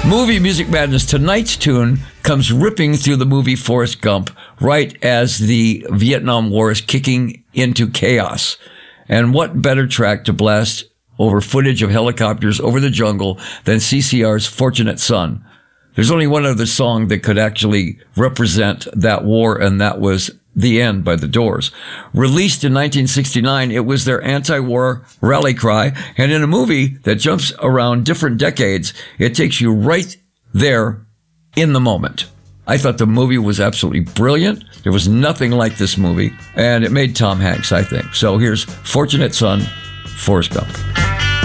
Movie Music Madness. Tonight's tune comes ripping through the movie Forrest Gump right as the Vietnam War is kicking into chaos. And what better track to blast over footage of helicopters over the jungle than CCR's Fortunate Son? There's only one other song that could actually represent that war, and that was The End by The Doors. Released in 1969, it was their anti-war rally cry, and in a movie that jumps around different decades, it takes you right there in the moment. I thought the movie was absolutely brilliant. There was nothing like this movie, and it made Tom Hanks, I think. So here's Fortunate Son, Forrest Gump.